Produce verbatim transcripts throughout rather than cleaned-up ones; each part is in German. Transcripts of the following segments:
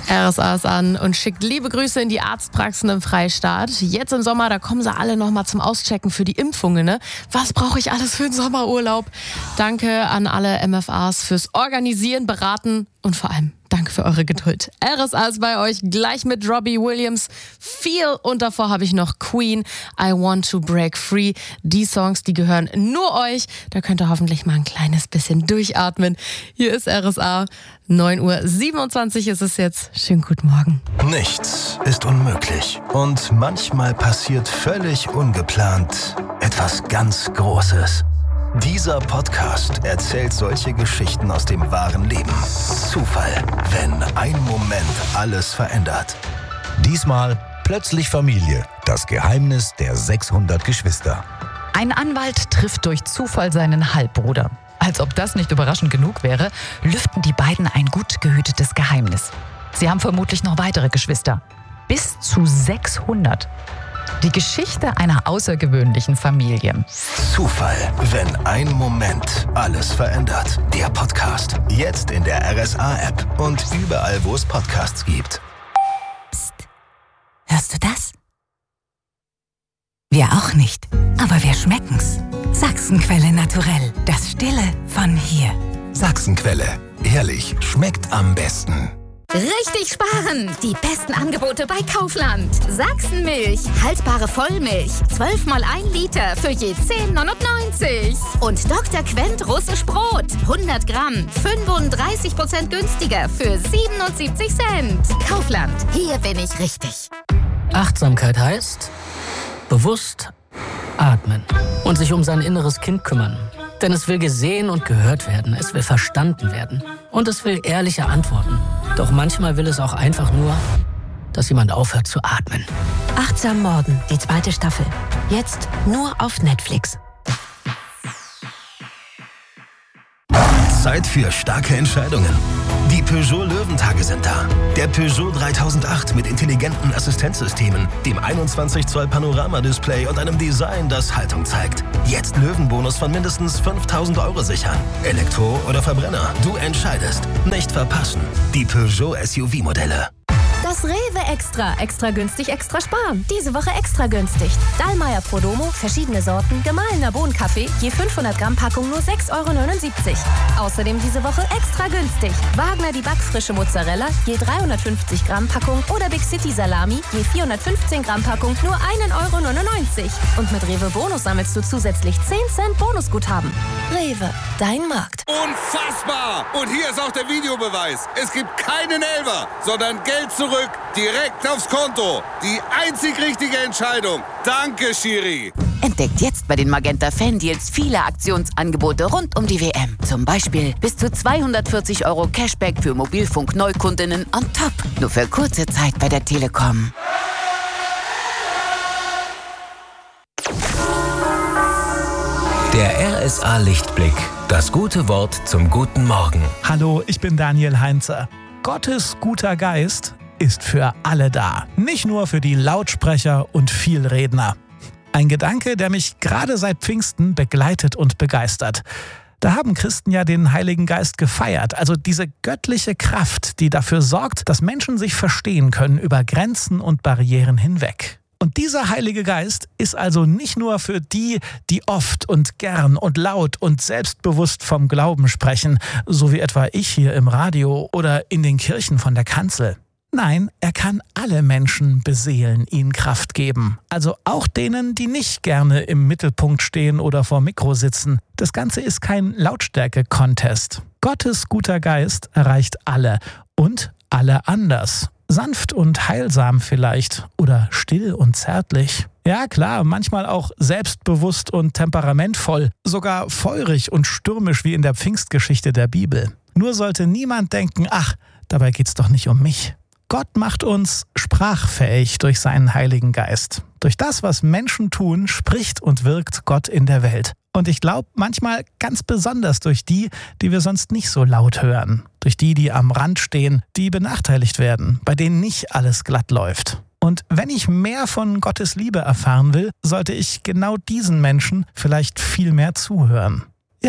R S A ist an und schickt liebe Grüße in die Arztpraxen im Freistaat. Jetzt im Sommer, da kommen sie alle nochmal zum Auschecken für die Impfungen. Ne? Was brauche ich alles für den Sommerurlaub? Danke an alle M F As fürs Organisieren, Beraten und vor allem danke für eure Geduld. R S A ist bei euch, gleich mit Robbie Williams. Viel und davor habe ich noch Queen, I Want to Break Free. Die Songs, die gehören nur euch. Da könnt ihr hoffentlich mal ein kleines bisschen durchatmen. Hier ist R S A. neun Uhr siebenundzwanzig ist es jetzt. Schönen guten Morgen. Nichts ist unmöglich. Und manchmal passiert völlig ungeplant etwas ganz Großes. Dieser Podcast erzählt solche Geschichten aus dem wahren Leben. Zufall, wenn ein Moment alles verändert. Diesmal plötzlich Familie. Das Geheimnis der sechshundert Geschwister. Ein Anwalt trifft durch Zufall seinen Halbbruder. Als ob das nicht überraschend genug wäre, lüften die beiden ein gut gehütetes Geheimnis. Sie haben vermutlich noch weitere Geschwister. Bis zu sechshundert. Die Geschichte einer außergewöhnlichen Familie. Zufall, wenn ein Moment alles verändert. Der Podcast. Jetzt in der R S A-App und überall, wo es Podcasts gibt. Psst. Hörst du das? Wir auch nicht. Aber wir schmecken's. Sachsenquelle naturell. Das Stille von hier. Sachsenquelle. Ehrlich, schmeckt am besten. Richtig sparen! Die besten Angebote bei Kaufland. Sachsenmilch, haltbare Vollmilch, zwölf mal ein Liter für je zehn neunundneunzig. Und Doktor Quent russisch Brot, hundert Gramm, fünfunddreißig Prozent günstiger für siebenundsiebzig Cent. Kaufland, hier bin ich richtig. Achtsamkeit heißt bewusst atmen und sich um sein inneres Kind kümmern. Denn es will gesehen und gehört werden, es will verstanden werden und es will ehrliche Antworten. Doch manchmal will es auch einfach nur, dass jemand aufhört zu atmen. Achtsam Morden, die zweite Staffel. Jetzt nur auf Netflix. Zeit für starke Entscheidungen. Die Peugeot Löwentage sind da. Der Peugeot dreitausendacht mit intelligenten Assistenzsystemen, dem einundzwanzig Zoll Panoramadisplay und einem Design, das Haltung zeigt. Jetzt Löwenbonus von mindestens fünftausend Euro sichern. Elektro oder Verbrenner, du entscheidest. Nicht verpassen. Die Peugeot S U V-Modelle. Das Rewe Extra. Extra günstig, extra sparen. Diese Woche extra günstig. Dallmayr Prodomo, verschiedene Sorten, gemahlener Bohnenkaffee, je fünfhundert Gramm Packung nur sechs Euro neunundsiebzig. Außerdem diese Woche extra günstig. Wagner die backfrische Mozzarella, je dreihundertfünfzig Gramm Packung oder Big City Salami, je vierhundertfünfzehn Gramm Packung nur ein Euro neunundneunzig. Und mit Rewe Bonus sammelst du zusätzlich zehn Cent Bonusguthaben. Rewe, dein Markt. Unfassbar! Und hier ist auch der Videobeweis. Es gibt keinen Elfer, sondern Geld zurück. Direkt aufs Konto. Die einzig richtige Entscheidung. Danke, Schiri. Entdeckt jetzt bei den Magenta Fan-Deals viele Aktionsangebote rund um die W M. Zum Beispiel bis zu zweihundertvierzig Euro Cashback für Mobilfunk-Neukundinnen on top. Nur für kurze Zeit bei der Telekom. Der R S A-Lichtblick. Das gute Wort zum guten Morgen. Hallo, ich bin Daniel Heinze. Gottes guter Geist ist für alle da. Nicht nur für die Lautsprecher und Vielredner. Ein Gedanke, der mich gerade seit Pfingsten begleitet und begeistert. Da haben Christen ja den Heiligen Geist gefeiert, also diese göttliche Kraft, die dafür sorgt, dass Menschen sich verstehen können über Grenzen und Barrieren hinweg. Und dieser Heilige Geist ist also nicht nur für die, die oft und gern und laut und selbstbewusst vom Glauben sprechen, so wie etwa ich hier im Radio oder in den Kirchen von der Kanzel. Nein, er kann alle Menschen beseelen, ihnen Kraft geben. Also auch denen, die nicht gerne im Mittelpunkt stehen oder vor Mikro sitzen. Das Ganze ist kein Lautstärke-Contest. Gottes guter Geist erreicht alle und alle anders. Sanft und heilsam vielleicht oder still und zärtlich. Ja klar, manchmal auch selbstbewusst und temperamentvoll, sogar feurig und stürmisch wie in der Pfingstgeschichte der Bibel. Nur sollte niemand denken, ach, dabei geht's doch nicht um mich. Gott macht uns sprachfähig durch seinen Heiligen Geist. Durch das, was Menschen tun, spricht und wirkt Gott in der Welt. Und ich glaube, manchmal ganz besonders durch die, die wir sonst nicht so laut hören. Durch die, die am Rand stehen, die benachteiligt werden, bei denen nicht alles glatt läuft. Und wenn ich mehr von Gottes Liebe erfahren will, sollte ich genau diesen Menschen vielleicht viel mehr zuhören. Ja,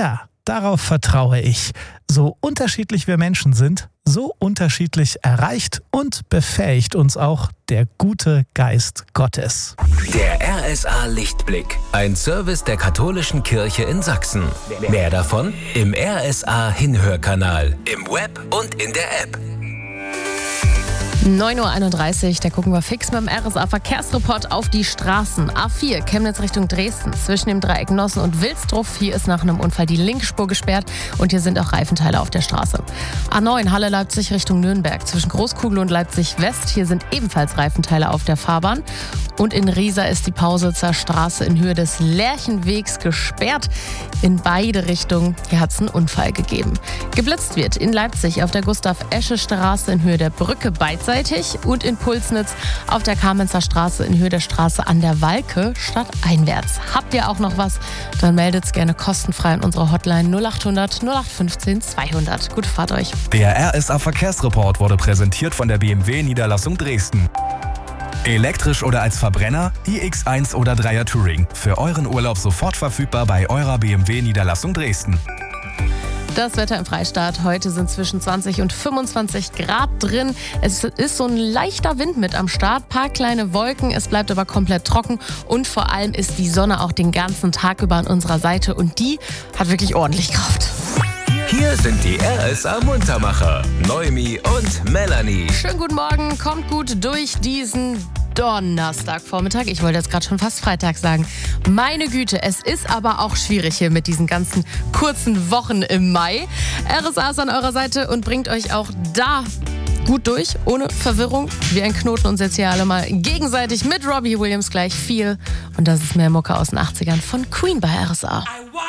darauf vertraue ich. So unterschiedlich wir Menschen sind, so unterschiedlich erreicht und befähigt uns auch der gute Geist Gottes. Der R S A Lichtblick, ein Service der katholischen Kirche in Sachsen. Mehr davon im R S A Hinhörkanal, im Web und in der App. neun Uhr einunddreißig, da gucken wir fix mit dem R S A-Verkehrsreport auf die Straßen. A vier, Chemnitz Richtung Dresden, zwischen dem Dreieck Nossen und Wilsdruff. Hier ist nach einem Unfall die linke Spur gesperrt und hier sind auch Reifenteile auf der Straße. A neun, Halle-Leipzig Richtung Nürnberg, zwischen Großkugel und Leipzig-West. Hier sind ebenfalls Reifenteile auf der Fahrbahn. Und in Riesa ist die Pausitzer Straße in Höhe des Lerchenwegs gesperrt. In beide Richtungen, hier hat es einen Unfall gegeben. Geblitzt wird in Leipzig auf der Gustav-Esche-Straße in Höhe der Brücke beidseitig und in Pulsnitz auf der Kamenzer Straße in Höhe der Straße an der Walke stadteinwärts. Habt ihr auch noch was? Dann meldet's gerne kostenfrei an unsere Hotline null acht hundert null acht fünfzehn zweihundert. Gute Fahrt euch. Der R S A-Verkehrsreport wurde präsentiert von der B M W-Niederlassung Dresden. Elektrisch oder als Verbrenner, i X eins oder dreier Touring. Für euren Urlaub sofort verfügbar bei eurer B M W-Niederlassung Dresden. Das Wetter im Freistaat. Heute sind zwischen zwanzig und fünfundzwanzig Grad drin. Es ist so ein leichter Wind mit am Start, paar kleine Wolken. Es bleibt aber komplett trocken und vor allem ist die Sonne auch den ganzen Tag über an unserer Seite und die hat wirklich ordentlich Kraft. Hier sind die R S A-Muntermacher, Noemi und Melanie. Schönen guten Morgen, kommt gut durch diesen Donnerstagvormittag. Ich wollte jetzt gerade schon fast Freitag sagen. Meine Güte, es ist aber auch schwierig hier mit diesen ganzen kurzen Wochen im Mai. R S A ist an eurer Seite und bringt euch auch da gut durch, ohne Verwirrung. Wie ein Knoten uns jetzt hier alle mal gegenseitig mit Robbie Williams gleich viel. Und das ist mehr Mucke aus den achtzigern von Queen bei R S A.